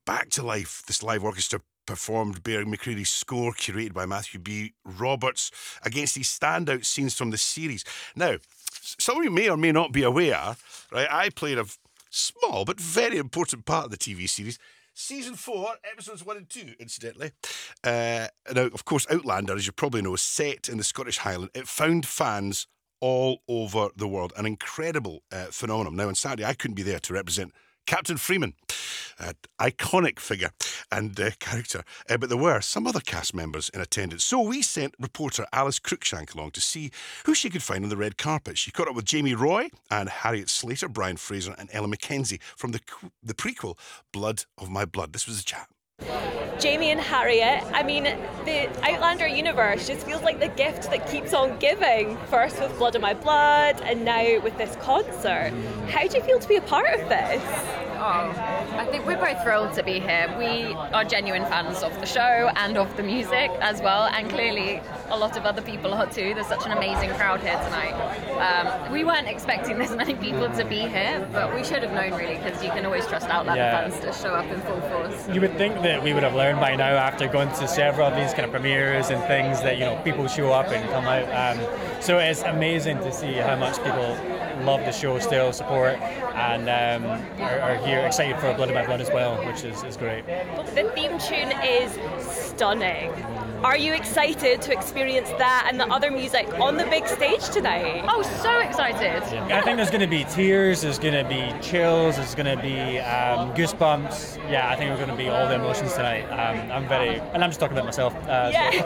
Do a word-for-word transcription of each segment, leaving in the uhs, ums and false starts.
back to life. This live orchestra performed Bear McCreary's score, curated by Matthew B. Roberts, against these standout scenes from the series. Now, some of you may or may not be aware, right? I played a small but very important part of the T V series. Season four, episodes one and two, incidentally. Uh, now, of course, Outlander, as you probably know, is set in the Scottish Highland. It found fans all over the world. An incredible uh, phenomenon. Now, on Saturday, I couldn't be there to represent Captain Freeman, an iconic figure and uh, character. Uh, but there were some other cast members in attendance. So we sent reporter Alice Cruikshank along to see who she could find on the red carpet. She caught up with Jamie Roy and Harriet Slater, Brian Fraser and Ella Mackenzie from the, the prequel, Blood of My Blood. This was the chat. Jamie and Harriet, I mean, the Outlander universe just feels like the gift that keeps on giving. First with Blood of My Blood, and now with this concert. How do you feel to be a part of this? Oh, I think we're both thrilled to be here. We are genuine fans of the show and of the music as well, and clearly a lot of other people are too. There's such an amazing crowd here tonight. Um, we weren't expecting this many people to be here, but we should have known really, because you can always trust Outlander Yeah. fans to show up in full force. You would think that we would have learned by now, after going to several of these kind of premieres and things, that, you know, people show up and come out. Um, so it's amazing to see how much people love the show still, support, and um, are, are here excited for Blood of My Blood as well, which is, is great. The theme tune is stunning. Are you excited to experience that and the other music on the big stage tonight? Oh, so excited. Yeah. I think there's going to be tears, there's going to be chills, there's going to be um, goosebumps. Yeah, I think we're going to be all the emotions tonight. Um, I'm very, and I'm just talking about myself. Uh, Yeah. So,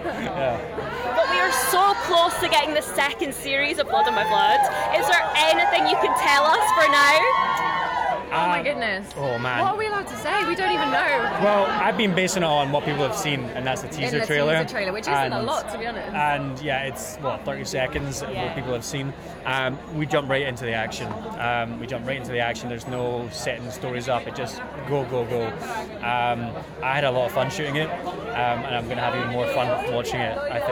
yeah. But we are so close to getting the second series of Blood of My Blood. Is there anything you can tell us for now? Oh my goodness. Oh man. What are we allowed to say? We don't even know. Well, I've been basing it on what people have seen, and that's the teaser In the trailer. teaser trailer, which isn't and, a lot, to be honest. And yeah, it's what thirty seconds of Yeah. what people have seen. Um, we jump right into the action. Um, we jump right into the action. There's no setting stories up. It just go, go, go. Um, I had a lot of fun shooting it, um, and I'm going to have even more fun watching it, I think.